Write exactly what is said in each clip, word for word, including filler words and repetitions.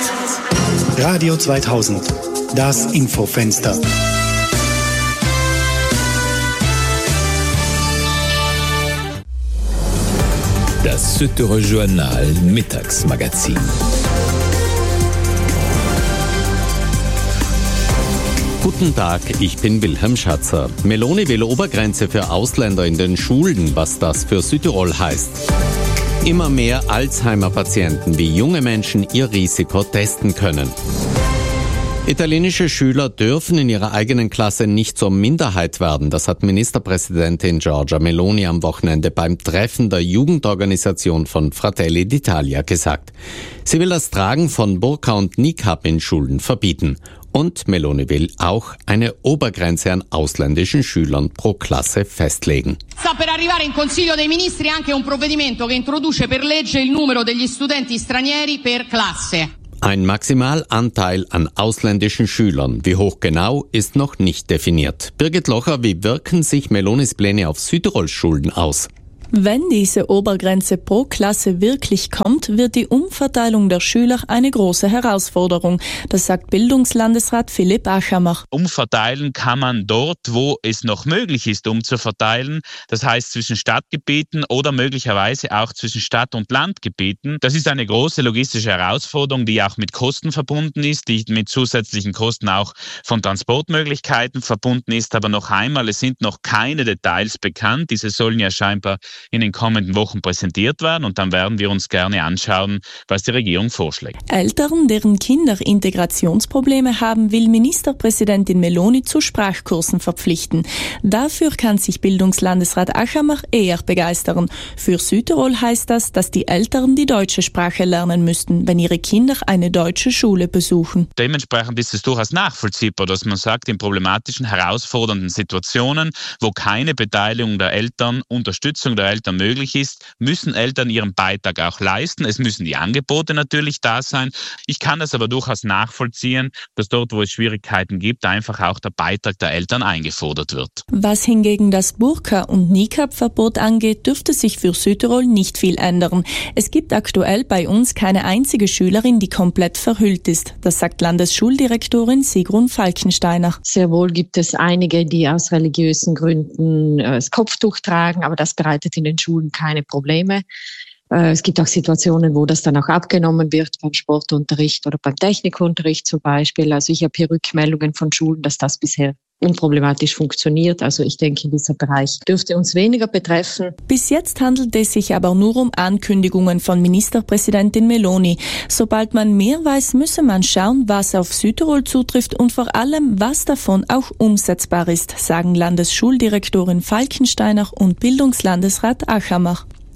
Radio zweitausend, das Infofenster. Das Südtiroler Journal Mittagsmagazin. Guten Tag, ich bin Wilhelm Schatzer. Meloni will Obergrenze für Ausländer in den Schulen, was das für Südtirol heißt. Immer mehr Alzheimer-Patienten wie junge Menschen ihr Risiko testen können. Italienische Schüler dürfen in ihrer eigenen Klasse nicht zur Minderheit werden. Das hat Ministerpräsidentin Giorgia Meloni am Wochenende beim Treffen der Jugendorganisation von Fratelli d'Italia gesagt. Sie will das Tragen von Burka und Niqab in Schulen verbieten. Und Meloni will auch eine Obergrenze an ausländischen Schülern pro Klasse festlegen. Sta per arrivare in Consiglio dei Ministri anche un provvedimento che introduce per legge il numero degli studenti stranieri per classe. Ein Maximalanteil an ausländischen Schülern. Wie hoch genau, ist noch nicht definiert. Birgit Locher, wie wirken sich Melonis Pläne auf Südtirols Schulen aus? Wenn diese Obergrenze pro Klasse wirklich kommt, wird die Umverteilung der Schüler eine große Herausforderung. Das sagt Bildungslandesrat Philipp Achammer. Umverteilen kann man dort, wo es noch möglich ist, umzuverteilen. Das heißt zwischen Stadtgebieten oder möglicherweise auch zwischen Stadt- und Landgebieten. Das ist eine große logistische Herausforderung, die auch mit Kosten verbunden ist, die mit zusätzlichen Kosten auch von Transportmöglichkeiten verbunden ist. Aber noch einmal, es sind noch keine Details bekannt. Diese sollen ja scheinbar in den kommenden Wochen präsentiert werden und dann werden wir uns gerne anschauen, was die Regierung vorschlägt. Eltern, deren Kinder Integrationsprobleme haben, will Ministerpräsidentin Meloni zu Sprachkursen verpflichten. Dafür kann sich Bildungslandesrat Achammer eher begeistern. Für Südtirol heißt das, dass die Eltern die deutsche Sprache lernen müssten, wenn ihre Kinder eine deutsche Schule besuchen. Dementsprechend ist es durchaus nachvollziehbar, dass man sagt, in problematischen, herausfordernden Situationen, wo keine Beteiligung der Eltern, Unterstützung der Eltern möglich ist, müssen Eltern ihren Beitrag auch leisten. Es müssen die Angebote natürlich da sein. Ich kann das aber durchaus nachvollziehen, dass dort, wo es Schwierigkeiten gibt, einfach auch der Beitrag der Eltern eingefordert wird. Was hingegen das Burka- und Niqab-Verbot angeht, dürfte sich für Südtirol nicht viel ändern. Es gibt aktuell bei uns keine einzige Schülerin, die komplett verhüllt ist. Das sagt Landesschuldirektorin Sigrun Falkensteiner. Sehr wohl gibt es einige, die aus religiösen Gründen äh, das Kopftuch tragen, aber das bereitet in den Schulen keine Probleme. Es gibt auch Situationen, wo das dann auch abgenommen wird, beim Sportunterricht oder beim Technikunterricht zum Beispiel. Also ich habe hier Rückmeldungen von Schulen, dass das bisher unproblematisch funktioniert. Also ich denke, dieser Bereich dürfte uns weniger betreffen. Bis jetzt handelt es sich aber nur um Ankündigungen von Ministerpräsidentin Meloni. Sobald man mehr weiß, müsse man schauen, was auf Südtirol zutrifft und vor allem, was davon auch umsetzbar ist, sagen Landesschuldirektorin Falkensteiner und Bildungslandesrat Achammer.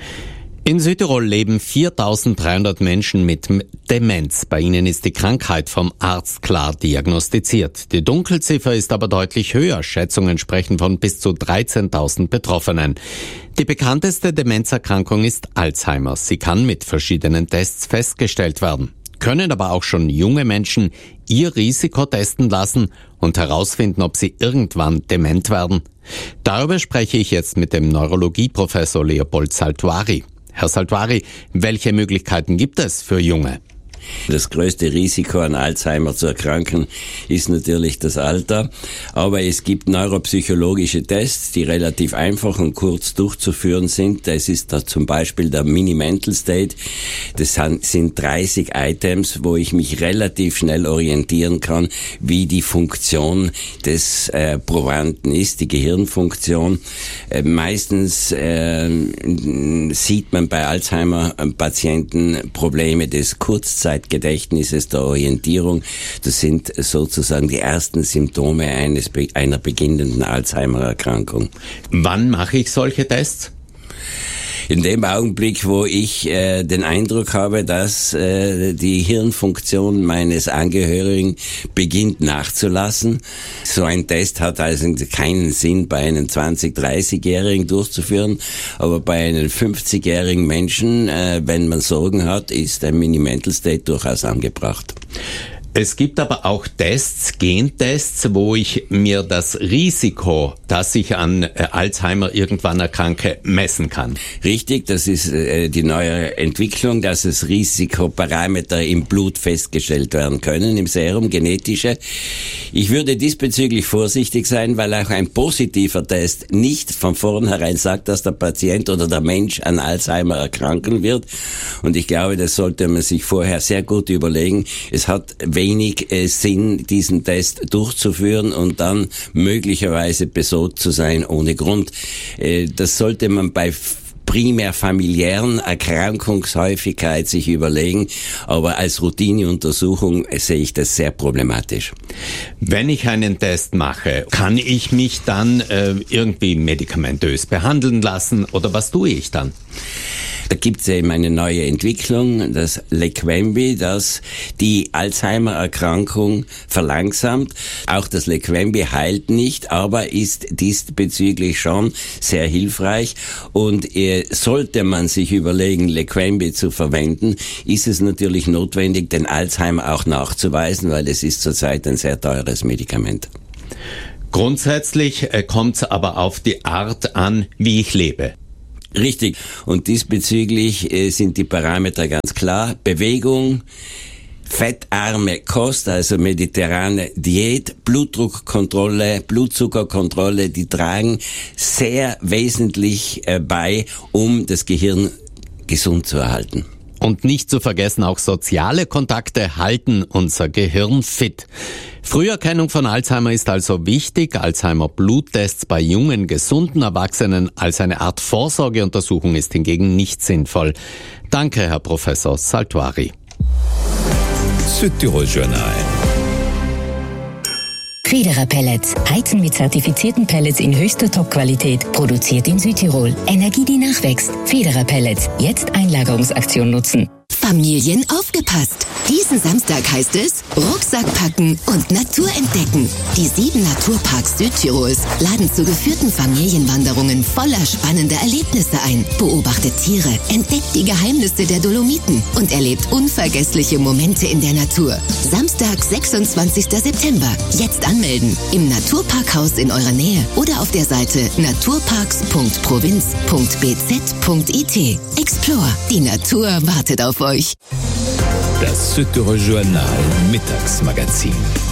In Südtirol leben viertausenddreihundert Menschen mit Demenz. Bei ihnen ist die Krankheit vom Arzt klar diagnostiziert. Die Dunkelziffer ist aber deutlich höher. Schätzungen sprechen von bis zu dreizehntausend Betroffenen. Die bekannteste Demenzerkrankung ist Alzheimer. Sie kann mit verschiedenen Tests festgestellt werden. Können aber auch schon junge Menschen ihr Risiko testen lassen und herausfinden, ob sie irgendwann dement werden. Darüber spreche ich jetzt mit dem Neurologieprofessor Leopold Saltuari. Herr Saltuari, welche Möglichkeiten gibt es für Junge? Das größte Risiko an Alzheimer zu erkranken ist natürlich das Alter, aber es gibt neuropsychologische Tests, die relativ einfach und kurz durchzuführen sind. Das ist da zum Beispiel der Mini-Mental State. Das sind dreißig Items, wo ich mich relativ schnell orientieren kann, wie die Funktion des äh, Probanden ist, die Gehirnfunktion. Äh, meistens äh, sieht man bei Alzheimer-Patienten Probleme des Kurzzeit Gedächtnisses, der Orientierung. Das sind sozusagen die ersten Symptome eines, einer beginnenden Alzheimer-Erkrankung. Wann mache ich solche Tests? In dem Augenblick, wo ich äh, den Eindruck habe, dass äh, die Hirnfunktion meines Angehörigen beginnt nachzulassen. So ein Test hat also keinen Sinn, bei einem zwanzig-, dreißigjährigen durchzuführen, aber bei einem fünfzigjährigen Menschen, äh, wenn man Sorgen hat, ist ein Mini-Mental State durchaus angebracht. Es gibt aber auch Tests, Gentests, wo ich mir das Risiko, dass ich an Alzheimer irgendwann erkranke, messen kann. Richtig, das ist äh, die neue Entwicklung, dass es Risikoparameter im Blut festgestellt werden können, im Serum, genetische. Ich würde diesbezüglich vorsichtig sein, weil auch ein positiver Test nicht von vornherein sagt, dass der Patient oder der Mensch an Alzheimer erkranken wird. Und ich glaube, das sollte man sich vorher sehr gut überlegen. Es hat wenig äh, Sinn, diesen Test durchzuführen und dann möglicherweise besorgt zu sein ohne Grund. Äh, das sollte man bei primär familiären Erkrankungshäufigkeit sich überlegen, aber als Routineuntersuchung sehe ich das sehr problematisch. Wenn ich einen Test mache, kann ich mich dann äh, irgendwie medikamentös behandeln lassen oder was tue ich dann? Da gibt es eben eine neue Entwicklung, das Leqembi, das die Alzheimer-Erkrankung verlangsamt. Auch das Leqembi heilt nicht, aber ist diesbezüglich schon sehr hilfreich. Und äh, sollte man sich überlegen, Leqembi zu verwenden, ist es natürlich notwendig, den Alzheimer auch nachzuweisen, weil es ist zurzeit ein sehr teures Medikament. Grundsätzlich äh, kommt es aber auf die Art an, wie ich lebe. Richtig. Und diesbezüglich äh, sind die Parameter ganz klar. Bewegung, fettarme Kost, also mediterrane Diät, Blutdruckkontrolle, Blutzuckerkontrolle, die tragen sehr wesentlich äh, bei, um das Gehirn gesund zu erhalten. Und nicht zu vergessen, auch soziale Kontakte halten unser Gehirn fit. Früherkennung von Alzheimer ist also wichtig. Alzheimer-Bluttests bei jungen, gesunden Erwachsenen als eine Art Vorsorgeuntersuchung ist hingegen nicht sinnvoll. Danke, Herr Professor Saltuari. Südtirol Journal. Federer Pellets. Heizen mit zertifizierten Pellets in höchster Top-Qualität. Produziert in Südtirol. Energie, die nachwächst. Federer Pellets. Jetzt Einlagerungsaktion nutzen. Familien aufgepasst! Diesen Samstag heißt es Rucksack packen und Natur entdecken. Die sieben Naturparks Südtirols laden zu geführten Familienwanderungen voller spannender Erlebnisse ein. Beobachtet Tiere, entdeckt die Geheimnisse der Dolomiten und erlebt unvergessliche Momente in der Natur. Samstag, sechsundzwanzigster September. Jetzt anmelden. Im Naturparkhaus in eurer Nähe oder auf der Seite naturparks punkt provinz punkt b z punkt i t. Explore. Die Natur wartet auf euch. Das Südtirol Journal Mittagsmagazin.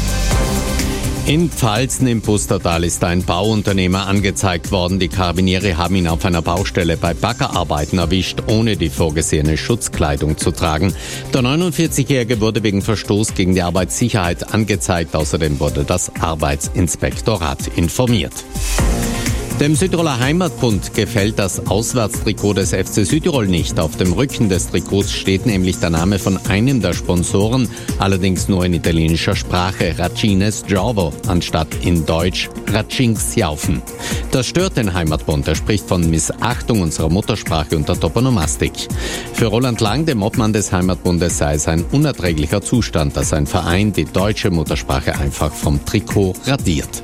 In Pfalzen im Pustertal ist ein Bauunternehmer angezeigt worden. Die Karabiniere haben ihn auf einer Baustelle bei Baggerarbeiten erwischt, ohne die vorgesehene Schutzkleidung zu tragen. Der neunundvierzigjährige wurde wegen Verstoß gegen die Arbeitssicherheit angezeigt. Außerdem wurde das Arbeitsinspektorat informiert. Dem Südtiroler Heimatbund gefällt das Auswärtstrikot des F C Südtirol nicht. Auf dem Rücken des Trikots steht nämlich der Name von einem der Sponsoren, allerdings nur in italienischer Sprache, Racines Giovo, anstatt in Deutsch Racinksiaufen. Das stört den Heimatbund. Er spricht von Missachtung unserer Muttersprache und der Toponomastik. Für Roland Lang, dem Obmann des Heimatbundes, sei es ein unerträglicher Zustand, dass ein Verein die deutsche Muttersprache einfach vom Trikot radiert.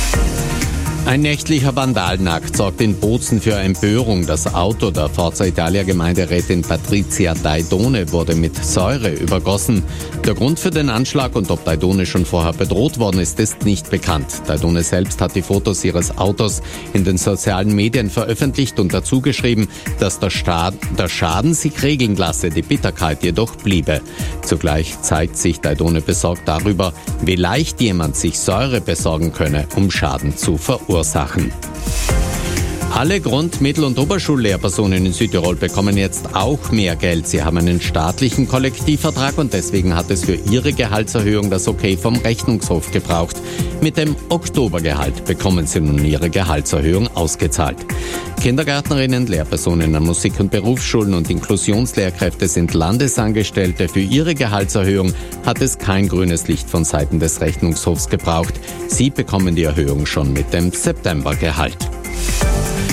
Ein nächtlicher Vandalnakt sorgt in Bozen für Empörung. Das Auto der Forza Italia Gemeinderätin Patrizia Daidone wurde mit Säure übergossen. Der Grund für den Anschlag und ob Daidone schon vorher bedroht worden ist, ist nicht bekannt. Daidone selbst hat die Fotos ihres Autos in den sozialen Medien veröffentlicht und dazu geschrieben, dass der, Staat, der Schaden sich regeln lasse, die Bitterkeit jedoch bliebe. Zugleich zeigt sich Daidone besorgt darüber, wie leicht jemand sich Säure besorgen könne, um Schaden zu verursachen. Ursachen. Alle Grund-, Mittel- und Oberschullehrpersonen in Südtirol bekommen jetzt auch mehr Geld. Sie haben einen staatlichen Kollektivvertrag und deswegen hat es für ihre Gehaltserhöhung das Okay vom Rechnungshof gebraucht. Mit dem Oktobergehalt bekommen sie nun ihre Gehaltserhöhung ausgezahlt. Kindergärtnerinnen, Lehrpersonen an Musik- und Berufsschulen und Inklusionslehrkräfte sind Landesangestellte. Für ihre Gehaltserhöhung hat es kein grünes Licht von Seiten des Rechnungshofs gebraucht. Sie bekommen die Erhöhung schon mit dem Septembergehalt.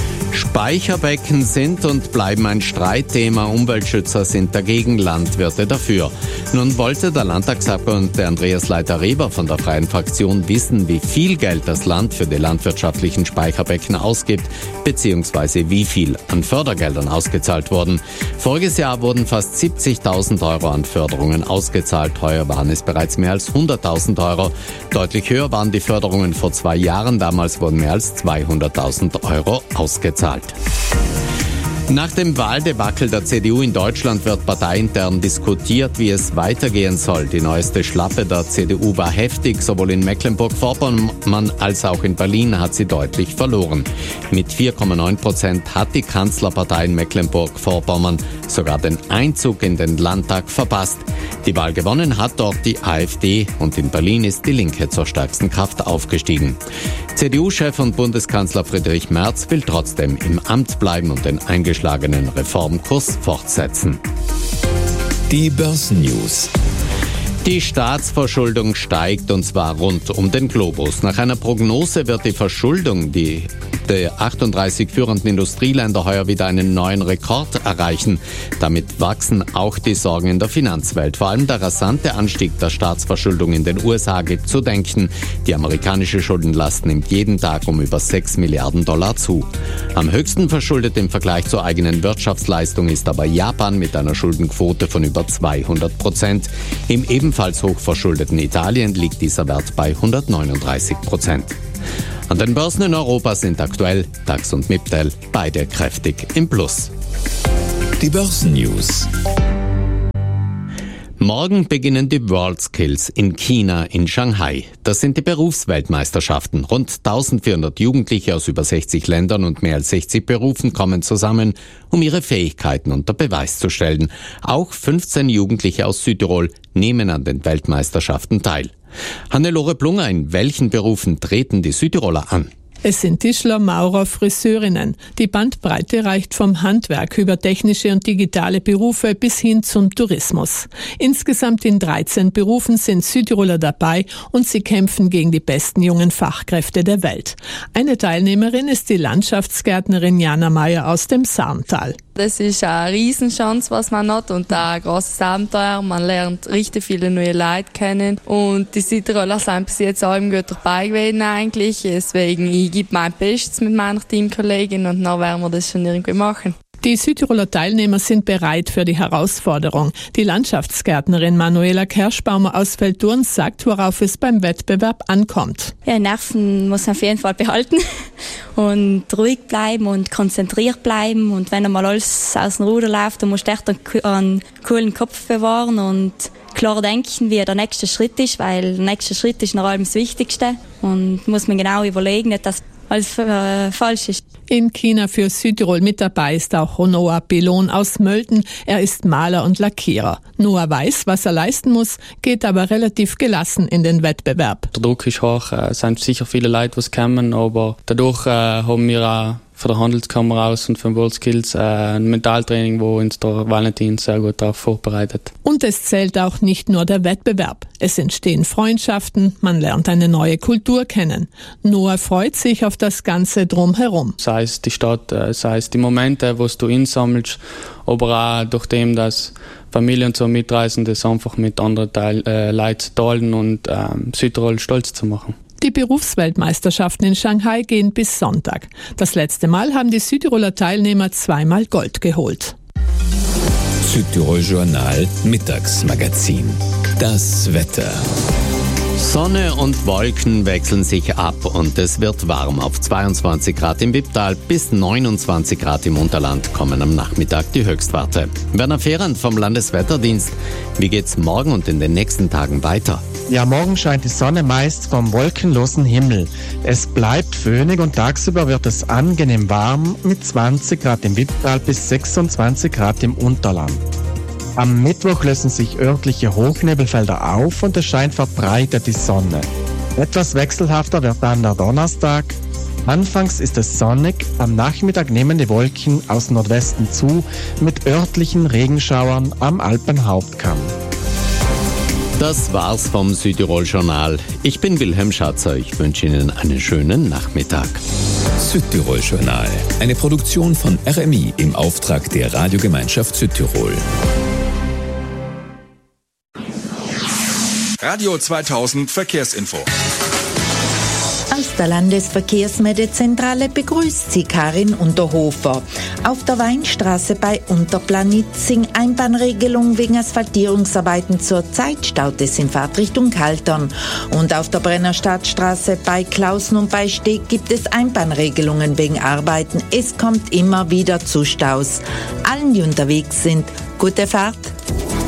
Speicherbecken sind und bleiben ein Streitthema. Umweltschützer sind dagegen, Landwirte dafür. Nun wollte der Landtagsabgeordnete Andreas Leiter-Reber von der Freien Fraktion wissen, wie viel Geld das Land für die landwirtschaftlichen Speicherbecken ausgibt, beziehungsweise wie viel an Fördergeldern ausgezahlt wurden. Voriges Jahr wurden fast siebzigtausend Euro an Förderungen ausgezahlt. Heuer waren es bereits mehr als hunderttausend Euro. Deutlich höher waren die Förderungen vor zwei Jahren. Damals wurden mehr als zweihunderttausend Euro ausgezahlt. Nach dem Wahldebakel der C D U in Deutschland wird parteiintern diskutiert, wie es weitergehen soll. Die neueste Schlappe der C D U war heftig. Sowohl in Mecklenburg-Vorpommern als auch in Berlin hat sie deutlich verloren. Mit vier Komma neun Prozent hat die Kanzlerpartei in Mecklenburg-Vorpommern sogar den Einzug in den Landtag verpasst. Die Wahl gewonnen hat dort die AfD und in Berlin ist die Linke zur stärksten Kraft aufgestiegen. C D U-Chef und Bundeskanzler Friedrich Merz will trotzdem im Amt bleiben und den eingeschlagenen Reformkurs fortsetzen. Die Börsennews. Die Staatsverschuldung steigt und zwar rund um den Globus. Nach einer Prognose wird die Verschuldung die der achtunddreißig führenden Industrieländer heuer wieder einen neuen Rekord erreichen. Damit wachsen auch die Sorgen in der Finanzwelt. Vor allem der rasante Anstieg der Staatsverschuldung in den U S A gibt zu denken. Die amerikanische Schuldenlast nimmt jeden Tag um über sechs Milliarden Dollar zu. Am höchsten verschuldet im Vergleich zur eigenen Wirtschaftsleistung ist aber Japan mit einer Schuldenquote von über zweihundert Prozent. Im ebenfalls hochverschuldeten Italien liegt dieser Wert bei hundertneununddreißig Prozent. An den Börsen in Europa sind aktuell DAX und MIPTEL beide kräftig im Plus. Die Börsennews. Morgen beginnen die WorldSkills in China in Shanghai. Das sind die Berufsweltmeisterschaften. Rund eintausendvierhundert Jugendliche aus über sechzig Ländern und mehr als sechzig Berufen kommen zusammen, um ihre Fähigkeiten unter Beweis zu stellen. Auch fünfzehn Jugendliche aus Südtirol nehmen an den Weltmeisterschaften teil. Hannelore Plunger, in welchen Berufen treten die Südtiroler an? Es sind Tischler, Maurer, Friseurinnen. Die Bandbreite reicht vom Handwerk über technische und digitale Berufe bis hin zum Tourismus. Insgesamt in dreizehn Berufen sind Südtiroler dabei und sie kämpfen gegen die besten jungen Fachkräfte der Welt. Eine Teilnehmerin ist die Landschaftsgärtnerin Jana Meyer aus dem Sarntal. Das ist eine Riesenchance, was man hat und ein grosses Abenteuer. Man lernt richtig viele neue Leute kennen und die Südtiroler sind bis jetzt allem gut dabei gewesen eigentlich. Deswegen, ich gebe mein Bestes mit meiner Teamkollegin und dann werden wir das schon irgendwie machen. Die Südtiroler Teilnehmer sind bereit für die Herausforderung. Die Landschaftsgärtnerin Manuela Kerschbaumer aus Feldthurn sagt, worauf es beim Wettbewerb ankommt. Ja, Nerven muss man auf jeden Fall behalten und ruhig bleiben und konzentriert bleiben. Und wenn einmal alles aus dem Ruder läuft, dann musst du echt einen coolen Kopf bewahren und klar denken, wie der nächste Schritt ist, weil der nächste Schritt ist nach allem das Wichtigste. Und muss man genau überlegen, nicht, dass alles äh, falsch ist. In China für Südtirol mit dabei ist auch Noah Belon aus Mölden. Er ist Maler und Lackierer. Noah weiß, was er leisten muss, geht aber relativ gelassen in den Wettbewerb. Der Druck ist hoch, es sind sicher viele Leute, die kommen, aber dadurch äh, haben wir auch von der Handelskammer aus und von WorldSkills äh, ein Mentaltraining, wo uns der Valentin sehr gut darauf vorbereitet. Und es zählt auch nicht nur der Wettbewerb. Es entstehen Freundschaften, man lernt eine neue Kultur kennen. Noah freut sich auf das Ganze drumherum. Sei es die Stadt, sei es die Momente, wo du insammelst, aber auch durch dem, dass Familie und so mitreisen, das einfach mit anderen Teil, äh, Leuten zu teilen und äh, Südtirol stolz zu machen. Die Berufsweltmeisterschaften in Shanghai gehen bis Sonntag. Das letzte Mal haben die Südtiroler Teilnehmer zweimal Gold geholt. Südtirol Journal Mittagsmagazin. Das Wetter. Sonne und Wolken wechseln sich ab und es wird warm. Auf zweiundzwanzig Grad im Wipptal bis neunundzwanzig Grad im Unterland kommen am Nachmittag die Höchstwerte. Werner Fehrand vom Landeswetterdienst. Wie geht's morgen und in den nächsten Tagen weiter? Ja, morgen scheint die Sonne meist vom wolkenlosen Himmel. Es bleibt föhnig und tagsüber wird es angenehm warm mit zwanzig Grad im Wipptal bis sechsundzwanzig Grad im Unterland. Am Mittwoch lösen sich örtliche Hochnebelfelder auf und es scheint verbreitet die Sonne. Etwas wechselhafter wird dann der Donnerstag. Anfangs ist es sonnig, am Nachmittag nehmen die Wolken aus Nordwesten zu mit örtlichen Regenschauern am Alpenhauptkamm. Das war's vom Südtirol-Journal. Ich bin Wilhelm Schatzer. Ich wünsche Ihnen einen schönen Nachmittag. Südtirol-Journal. Eine Produktion von R M I im Auftrag der Radiogemeinschaft Südtirol. Radio zweitausend Verkehrsinfo. Aus der Landesverkehrsmeldezentrale begrüßt Sie Karin Unterhofer. Auf der Weinstraße bei Unterplanitzing Einbahnregelung wegen Asphaltierungsarbeiten zurzeit staut es in Fahrtrichtung Kaltern. Und auf der Brennerstadtstraße bei Klausen und bei Steg gibt es Einbahnregelungen wegen Arbeiten. Es kommt immer wieder zu Staus. Allen, die unterwegs sind, gute Fahrt.